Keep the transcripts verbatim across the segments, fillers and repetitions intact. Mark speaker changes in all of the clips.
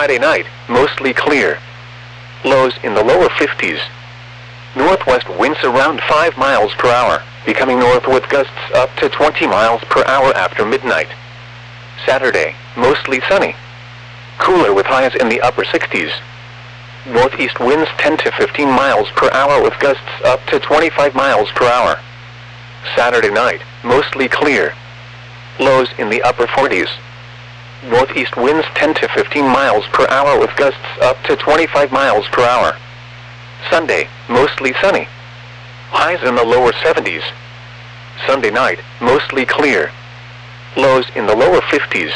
Speaker 1: Friday night, mostly clear. Lows in the lower fifties. Northwest winds around five miles per hour, becoming north with gusts up to twenty miles per hour after midnight. Saturday, mostly sunny. Cooler with highs in the upper sixties. Northeast winds ten to fifteen miles per hour with gusts up to twenty-five miles per hour. Saturday night, mostly clear. Lows in the upper forties. Northeast winds ten to fifteen miles per hour with gusts up to twenty-five miles per hour. Sunday, mostly sunny. Highs in the lower seventies. Sunday night, mostly clear. Lows in the lower fifties.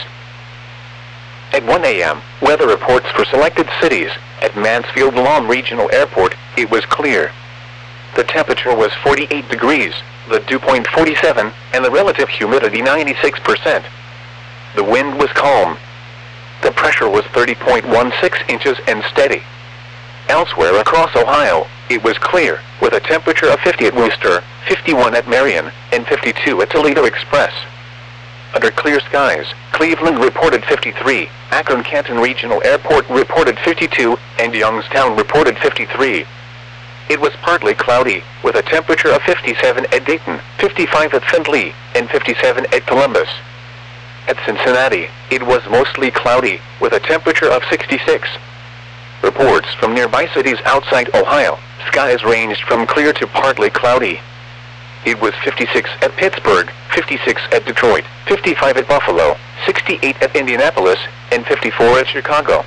Speaker 1: At one A M, weather reports for selected cities. At Mansfield Lahm Regional Airport, it was clear. The temperature was forty-eight degrees, the dew point forty-seven, and the relative humidity ninety-six percent. The wind was calm. The pressure was thirty point one six inches and steady. Elsewhere across Ohio, it was clear, with a temperature of fifty at Wooster, fifty-one at Marion, and fifty-two at Toledo Express. Under clear skies, Cleveland reported fifty-three, Akron-Canton Regional Airport reported fifty-two, and Youngstown reported fifty-three. It was partly cloudy, with a temperature of fifty-seven at Dayton, fifty-five at Findlay, and fifty-seven at Columbus. At Cincinnati, it was mostly cloudy, with a temperature of sixty-six. Reports from nearby cities outside Ohio, skies ranged from clear to partly cloudy. It was fifty-six at Pittsburgh, fifty-six at Detroit, fifty-five at Buffalo, sixty-eight at Indianapolis, and fifty-four at Chicago.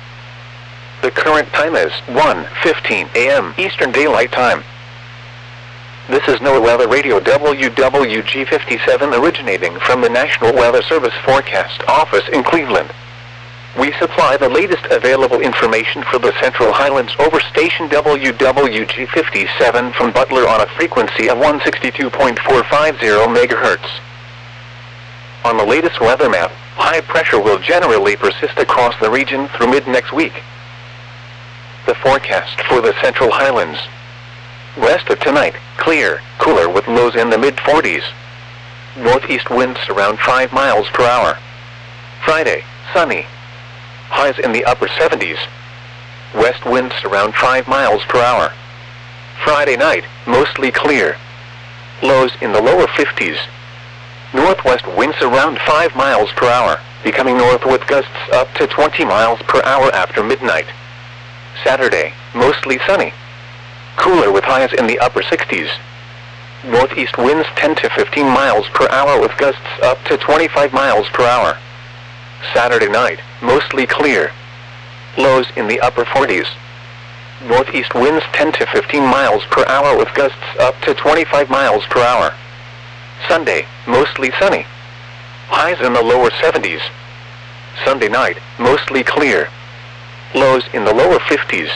Speaker 1: The current time is one fifteen A M Eastern Daylight Time. This is NOAA Weather Radio W W G fifty-seven originating from the National Weather Service Forecast Office in Cleveland. We supply the latest available information for the Central Highlands over station W W G fifty-seven from Butler on a frequency of one sixty-two point four five zero megahertz. On the latest weather map, high pressure will generally persist across the region through mid-next week. The forecast for the Central Highlands. West of tonight, clear, cooler with lows in the mid forties. Northeast winds around five miles per hour. Friday, sunny. Highs in the upper seventies. West winds around five miles per hour. Friday night, mostly clear. Lows in the lower fifties. Northwest winds around five miles per hour, becoming north with gusts up to twenty miles per hour after midnight. Saturday, mostly sunny. Cooler with highs in the upper sixties. Northeast winds ten to fifteen miles per hour with gusts up to twenty-five miles per hour. Saturday night, mostly clear. Lows in the upper forties. Northeast winds ten to fifteen miles per hour with gusts up to twenty-five miles per hour. Sunday, mostly sunny. Highs in the lower seventies. Sunday night, mostly clear. Lows in the lower fifties.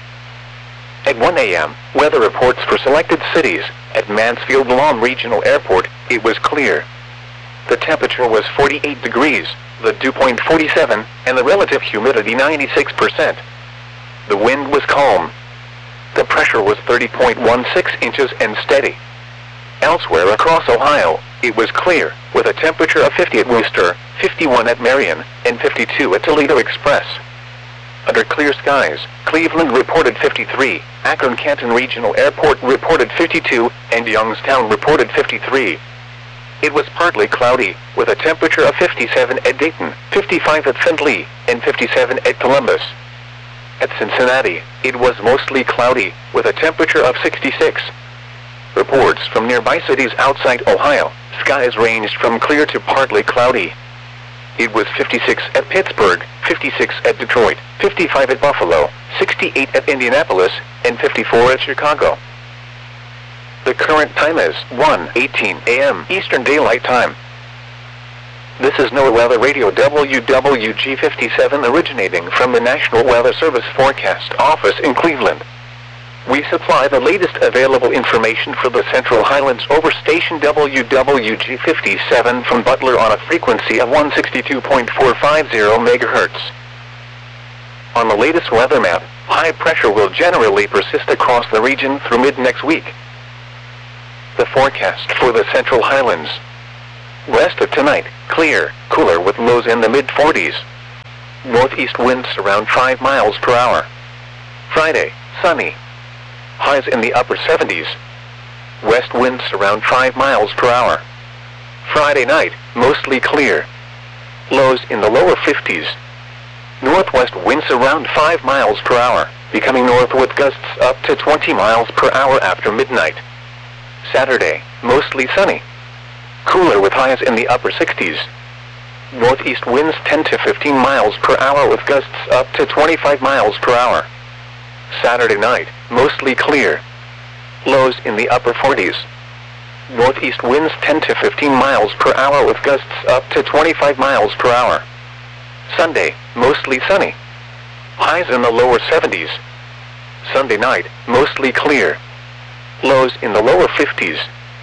Speaker 1: At one A M, weather reports for selected cities. At Mansfield Lahm Regional Airport, it was clear. The temperature was forty-eight degrees, the dew point forty-seven, and the relative humidity ninety-six percent. The wind was calm. The pressure was thirty point one six inches and steady. Elsewhere across Ohio, it was clear, with a temperature of fifty at Wooster, fifty-one at Marion, and fifty-two at Toledo Express. Under clear skies, Cleveland reported fifty-three, Akron-Canton Regional Airport reported fifty-two, and Youngstown reported fifty-three. It was partly cloudy, with a temperature of fifty-seven at Dayton, fifty-five at Findlay, and fifty-seven at Columbus. At Cincinnati, it was mostly cloudy, with a temperature of sixty-six. Reports from nearby cities outside Ohio, skies ranged from clear to partly cloudy. It was fifty-six at Pittsburgh, fifty-six at Detroit, fifty-five at Buffalo, sixty-eight at Indianapolis, and fifty-four at Chicago. The current time is one eighteen A M Eastern Daylight Time. This is NOAA Weather Radio W W G fifty-seven originating from the National Weather Service Forecast Office in Cleveland. We supply the latest available information for the Central Highlands over station W W G fifty-seven from Butler on a frequency of one sixty-two point four five zero megahertz. On the latest weather map, high pressure will generally persist across the region through mid-next week. The forecast for the Central Highlands. West of tonight, clear, cooler with lows in the mid forties. Northeast winds around five miles per hour. Friday, sunny. Highs in the upper seventies. West winds around five miles per hour. Friday night, mostly clear. Lows in the lower fifties. Northwest winds around five miles per hour, becoming north with gusts up to twenty miles per hour after midnight. Saturday, mostly sunny. Cooler with highs in the upper sixties. Northeast winds ten to fifteen miles per hour with gusts up to twenty-five miles per hour. Saturday night, mostly clear. Lows in the upper forties. Northeast winds ten to fifteen miles per hour with gusts up to twenty-five miles per hour. Sunday, mostly sunny. Highs in the lower seventies. Sunday night, mostly clear. Lows in the lower fifties.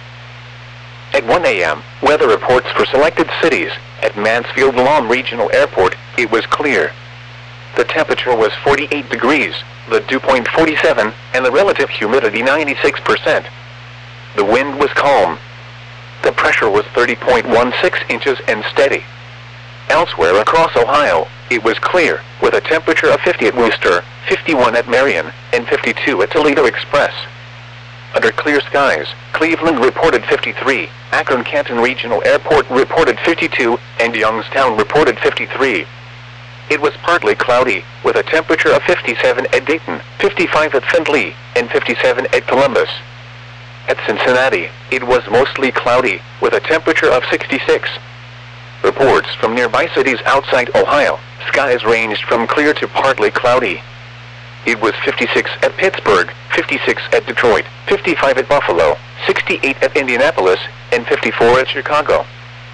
Speaker 1: At one a m, weather reports for selected cities. At Mansfield-Lam Regional Airport, it was clear. The temperature was forty-eight degrees, the dew point forty-seven, and the relative humidity ninety-six percent. The wind was calm. The pressure was thirty point one six inches and steady. Elsewhere across Ohio, it was clear, with a temperature of fifty at Wooster, fifty-one at Marion, and fifty-two at Toledo Express. Under clear skies, Cleveland reported fifty-three, Akron-Canton Regional Airport reported fifty-two, and Youngstown reported fifty-three. It was partly cloudy, with a temperature of fifty-seven at Dayton, fifty-five at Findlay, and fifty-seven at Columbus. At Cincinnati, it was mostly cloudy, with a temperature of sixty-six. Reports from nearby cities outside Ohio, skies ranged from clear to partly cloudy. It was fifty-six at Pittsburgh, fifty-six at Detroit, fifty-five at Buffalo, sixty-eight at Indianapolis, and fifty-four at Chicago.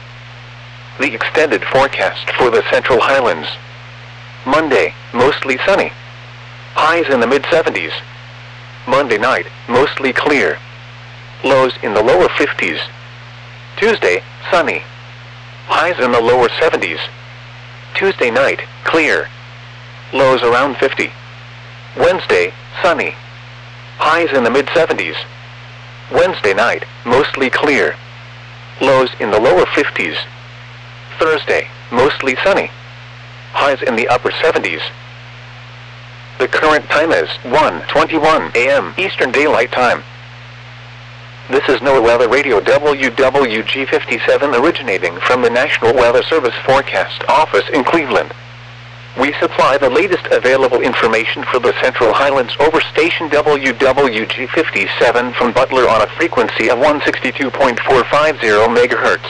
Speaker 1: The extended forecast for the Central Highlands. Monday, mostly sunny. Highs in the mid seventies. Monday night, mostly clear. Lows in the lower fifties. Tuesday, sunny. Highs in the lower seventies. Tuesday night, clear. Lows around fifty. Wednesday, sunny. Highs in the mid seventies. Wednesday night, mostly clear. Lows in the lower fifties. Thursday, mostly sunny. Highs in the upper seventies. The current time is one twenty-one a m Eastern Daylight Time. This is NOAA Weather Radio W W G fifty-seven originating from the National Weather Service Forecast Office in Cleveland. We supply the latest available information for the Central Highlands over station W W G fifty-seven from Butler on a frequency of one sixty-two point four five zero megahertz.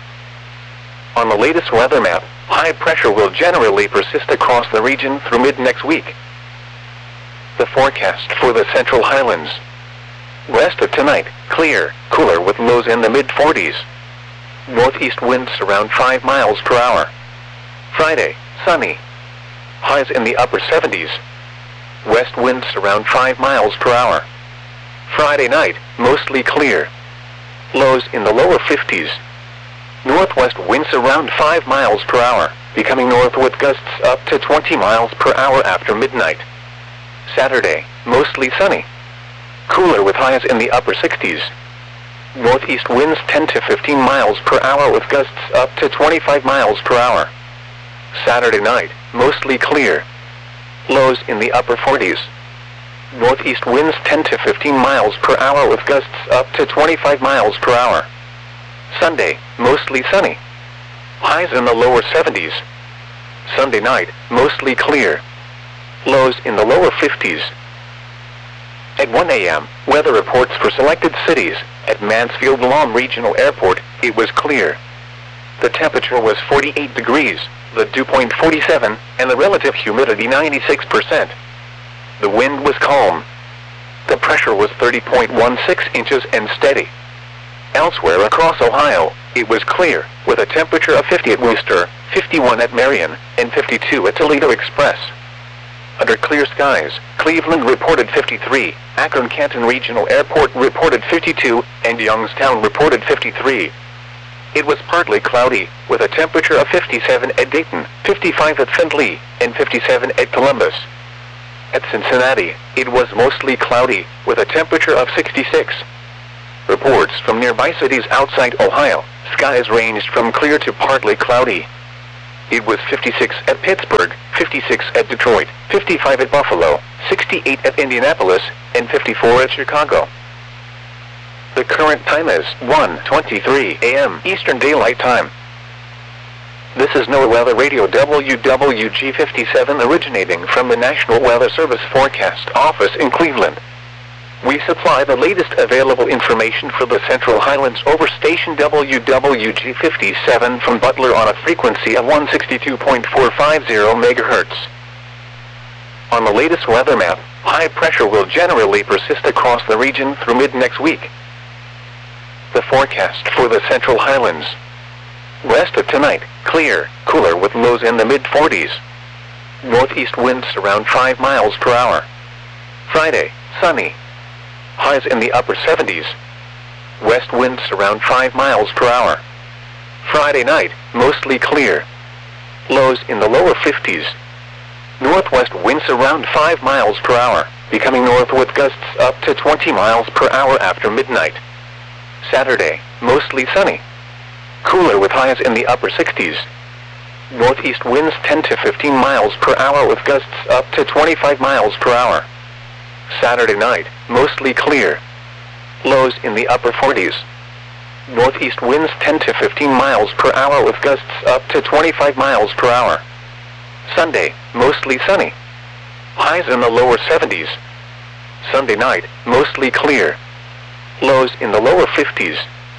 Speaker 1: On the latest weather map, high pressure will generally persist across the region through mid-next week. The forecast for the Central Highlands. West of tonight, clear, cooler with lows in the mid forties. Northeast winds around five miles per hour. Friday, sunny. Highs in the upper seventies. West winds around five miles per hour. Friday night, mostly clear. Lows in the lower fifties. Northwest winds around five miles per hour, becoming north with gusts up to twenty miles per hour after midnight. Saturday, mostly sunny. Cooler with highs in the upper sixties. Northeast winds ten to fifteen miles per hour with gusts up to twenty-five miles per hour. Saturday night, mostly clear. Lows in the upper forties. Northeast winds ten to fifteen miles per hour with gusts up to twenty-five miles per hour. Sunday, mostly sunny. Highs in the lower seventies. Sunday night, mostly clear. Lows in the lower fifties. At one a m, weather reports for selected cities. At Mansfield-Lam Regional Airport, it was clear. The temperature was forty-eight degrees, the dew point forty-seven, and the relative humidity ninety-six percent. The wind was calm. The pressure was thirty point one six inches and steady. Elsewhere across Ohio, it was clear, with a temperature of fifty at Wooster, fifty-one at Marion, and fifty-two at Toledo Express. Under clear skies, Cleveland reported fifty-three, Akron-Canton Regional Airport reported fifty-two, and Youngstown reported fifty-three. It was partly cloudy, with a temperature of fifty-seven at Dayton, fifty-five at Findlay, and fifty-seven at Columbus. At Cincinnati, it was mostly cloudy, with a temperature of sixty-six. Reports from nearby cities outside Ohio, skies ranged from clear to partly cloudy. It was fifty-six at Pittsburgh, fifty-six at Detroit, fifty-five at Buffalo, sixty-eight at Indianapolis, and fifty-four at Chicago. The current time is one twenty-three a m Eastern Daylight Time. This is NOAA Weather Radio W W G fifty-seven originating from the National Weather Service Forecast Office in Cleveland. We supply the latest available information for the Central Highlands over station W W G fifty-seven from Butler on a frequency of one sixty-two point four five zero megahertz. On the latest weather map, high pressure will generally persist across the region through mid-next week. The forecast for the Central Highlands. West of tonight, clear, cooler with lows in the mid forties. Northeast winds around five miles per hour. Friday, sunny. Highs in the upper seventies. West winds around five miles per hour. Friday night, mostly clear. Lows in the lower fifties. Northwest winds around five miles per hour, becoming north with gusts up to twenty miles per hour after midnight. Saturday, mostly sunny. Cooler with highs in the upper sixties. Northeast winds ten to fifteen miles per hour with gusts up to twenty-five miles per hour. Saturday night, mostly clear. Lows in the upper forties. Northeast winds ten to fifteen miles per hour with gusts up to twenty-five miles per hour. Sunday, mostly sunny. Highs in the lower seventies. Sunday night, mostly clear. Lows in the lower fifties.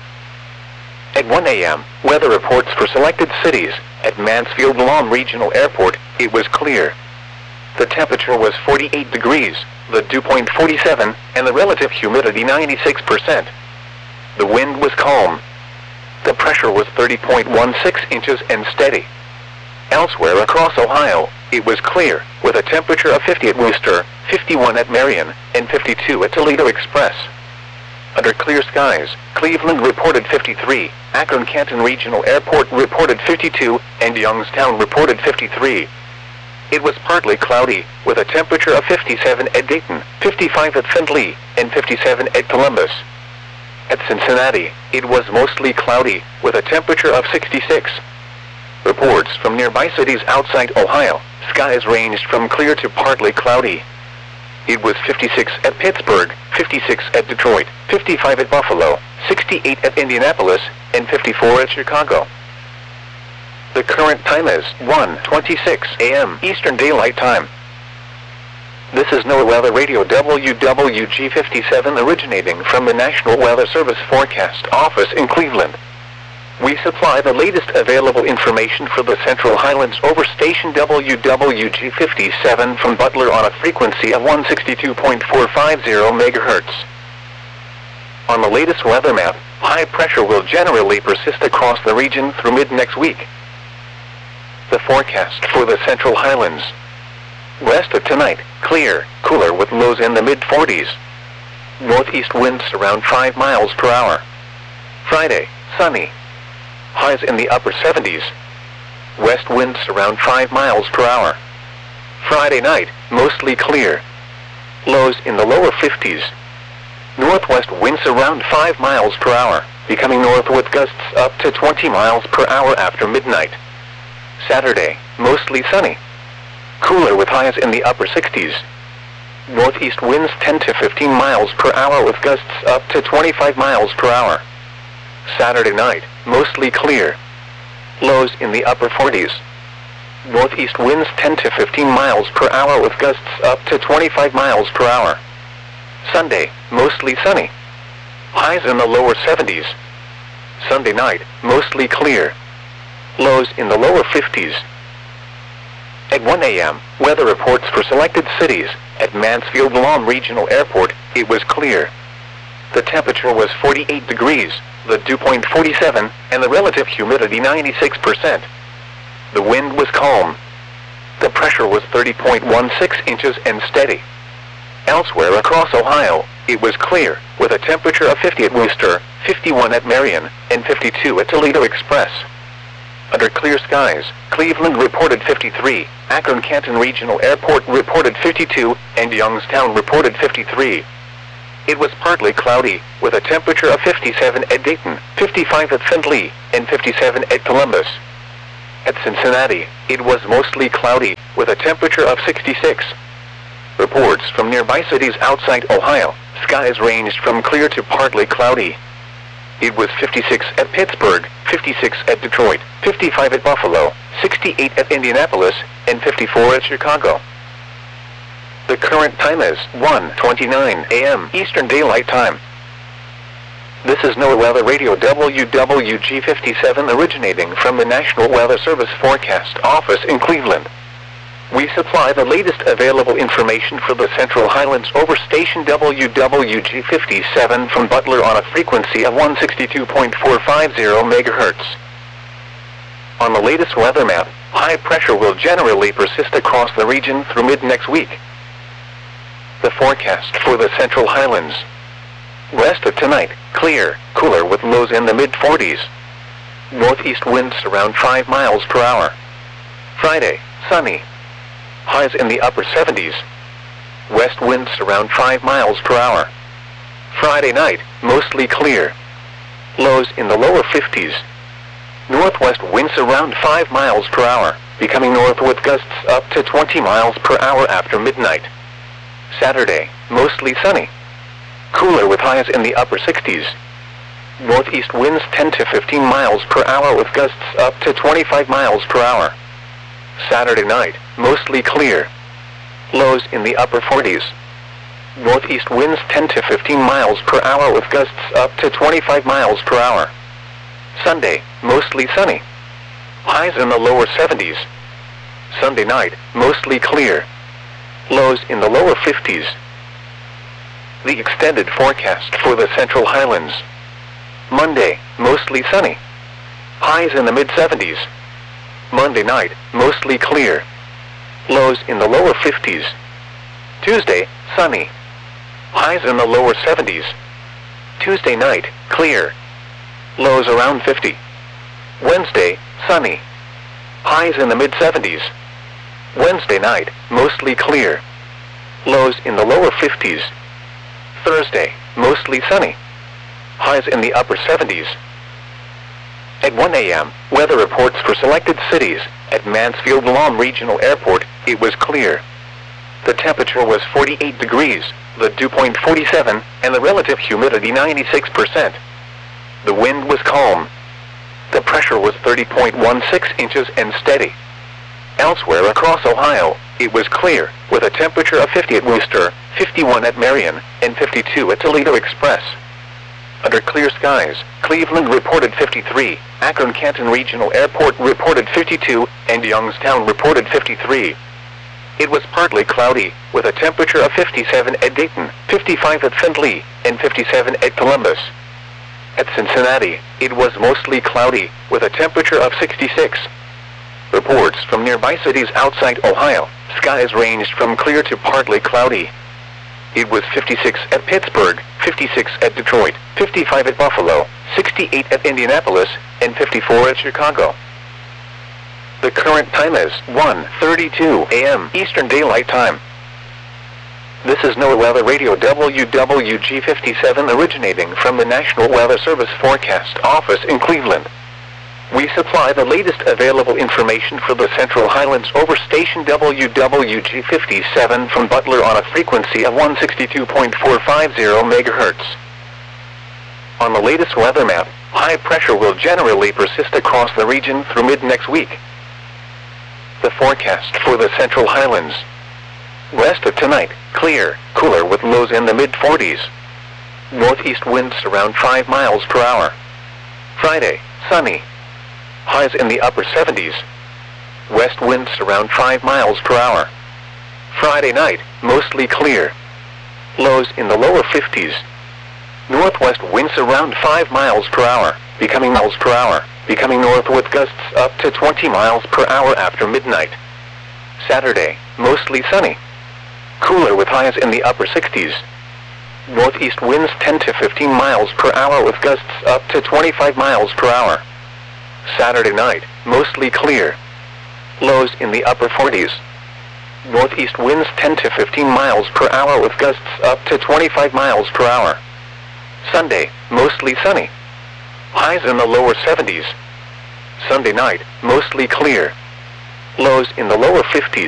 Speaker 1: At one a m, weather reports for selected cities. At Mansfield-Lahm Regional Airport, it was clear. The temperature was forty-eight degrees, the dew point forty-seven, and the relative humidity ninety-six percent. The wind was calm. The pressure was thirty point one six inches and steady. Elsewhere across Ohio, it was clear, with a temperature of fifty at Wooster, fifty-one at Marion, and fifty-two at Toledo Express. Under clear skies, Cleveland reported fifty-three, Akron-Canton Regional Airport reported fifty-two, and Youngstown reported fifty-three. It was partly cloudy, with a temperature of fifty-seven at Dayton, fifty-five at Findlay, and fifty-seven at Columbus. At Cincinnati, it was mostly cloudy, with a temperature of sixty-six. Reports from nearby cities outside Ohio, skies ranged from clear to partly cloudy. It was fifty-six at Pittsburgh, fifty-six at Detroit, fifty-five at Buffalo, sixty-eight at Indianapolis, and fifty-four at Chicago. The current time is one twenty-six a m Eastern Daylight Time. This is NOAA Weather Radio W W G fifty-seven originating from the National Weather Service Forecast Office in Cleveland. We supply the latest available information for the Central Highlands over station W W G fifty-seven from Butler on a frequency of one sixty-two point four five zero megahertz. On the latest weather map, high pressure will generally persist across the region through mid-next week. The forecast for the Central Highlands. West of tonight, clear, cooler with lows in the mid forties. Northeast winds around five miles per hour. Friday, sunny. Highs in the upper seventies. West winds around five miles per hour. Friday night, mostly clear. Lows in the lower fifties. Northwest winds around five miles per hour, becoming north with gusts up to twenty miles per hour after midnight. Saturday, mostly sunny. Cooler with highs in the upper sixties. Northeast winds ten to fifteen miles per hour with gusts up to twenty-five miles per hour. Saturday night, mostly clear. Lows in the upper forties. Northeast winds ten to fifteen miles per hour with gusts up to twenty-five miles per hour. Sunday, mostly sunny. Highs in the lower seventies. Sunday night, mostly clear. Lows in the lower fifties. At one a m, weather reports for selected cities. At Mansfield-Lahm Regional Airport, it was clear. The temperature was forty-eight degrees, the dew point forty-seven, and the relative humidity ninety-six percent. The wind was calm. The pressure was thirty point one six inches and steady. Elsewhere across Ohio, it was clear, with a temperature of fifty at Wooster, fifty-one at Marion, and fifty-two at Toledo Express. Under clear skies, Cleveland reported fifty-three, Akron-Canton Regional Airport reported fifty-two, and Youngstown reported fifty-three. It was partly cloudy, with a temperature of fifty-seven at Dayton, fifty-five at Findlay, and fifty-seven at Columbus. At Cincinnati, it was mostly cloudy, with a temperature of sixty-six. Reports from nearby cities outside Ohio, skies ranged from clear to partly cloudy. It was fifty-six at Pittsburgh, fifty-six at Detroit, fifty-five at Buffalo, sixty-eight at Indianapolis, and fifty-four at Chicago. The current time is one twenty-nine a m Eastern Daylight Time. This is NOAA Weather Radio W W G fifty-seven originating from the National Weather Service Forecast Office in Cleveland. We supply the latest available information for the Central Highlands over station W W G fifty-seven from Butler on a frequency of one sixty-two point four five zero megahertz. On the latest weather map, high pressure will generally persist across the region through mid-next week. The forecast for the Central Highlands. West of tonight, clear, cooler with lows in the mid forties. Northeast winds around five miles per hour. Friday, sunny. Highs in the upper seventies. West winds around five miles per hour. Friday night, mostly clear. Lows in the lower fifties. Northwest winds around five miles per hour, becoming north with gusts up to twenty miles per hour after midnight. Saturday, mostly sunny. Cooler with highs in the upper sixties. Northeast winds ten to fifteen miles per hour with gusts up to twenty-five miles per hour. Saturday night, mostly clear. Lows in the upper forties. Northeast winds ten to fifteen miles per hour with gusts up to twenty-five miles per hour. Sunday, mostly sunny. Highs in the lower seventies. Sunday night, mostly clear. Lows in the lower fifties. The extended forecast for the Central Highlands. Monday, mostly sunny. Highs in the mid seventies. Monday night, mostly clear. Lows in the lower fifties. Tuesday, sunny. Highs in the lower seventies. Tuesday night, clear. Lows around fifty. Wednesday, sunny. Highs in the mid seventies. Wednesday night, mostly clear. Lows in the lower fifties. Thursday, mostly sunny. Highs in the upper seventies. At one a m, weather reports for selected cities. At Mansfield-Lom Regional Airport, it was clear. The temperature was forty-eight degrees, the dew point forty-seven, and the relative humidity ninety-six percent. The wind was calm. The pressure was thirty point one six inches and steady. Elsewhere across Ohio, it was clear, with a temperature of fifty at Wooster, fifty-one at Marion, and fifty-two at Toledo Express. Under clear skies, Cleveland reported fifty-three, Akron-Canton Regional Airport reported fifty-two, and Youngstown reported fifty-three. It was partly cloudy, with a temperature of fifty-seven at Dayton, fifty-five at Findlay, and fifty-seven at Columbus. At Cincinnati, it was mostly cloudy, with a temperature of sixty-six. Reports from nearby cities outside Ohio, skies ranged from clear to partly cloudy. It was fifty-six at Pittsburgh, fifty-six at Detroit, fifty-five at Buffalo, sixty-eight at Indianapolis, and fifty-four at Chicago. The current time is one thirty-two a m Eastern Daylight Time. This is NOAA Weather Radio W W G fifty-seven originating from the National Weather Service Forecast Office in Cleveland. We supply the latest available information for the Central Highlands over station W W G fifty-seven from Butler on a frequency of one sixty-two point four five zero megahertz. On the latest weather map, high pressure will generally persist across the region through mid-next week. The forecast for the Central Highlands. West of tonight, clear, cooler with lows in the mid forties. Northeast winds around five miles per hour. Friday, sunny. Highs in the upper seventies. West winds around five miles per hour. Friday night, mostly clear. Lows in the lower fifties. Northwest winds around five miles per hour, becoming miles per hour, becoming north with gusts up to twenty miles per hour after midnight. Saturday, mostly sunny. Cooler with highs in the upper sixties. Northeast winds ten to fifteen miles per hour with gusts up to twenty-five miles per hour. Saturday night, mostly clear. Lows in the upper forties. Northeast winds ten to fifteen miles per hour with gusts up to twenty-five miles per hour. Sunday, mostly sunny. Highs in the lower seventies. Sunday night, mostly clear. Lows in the lower fifties.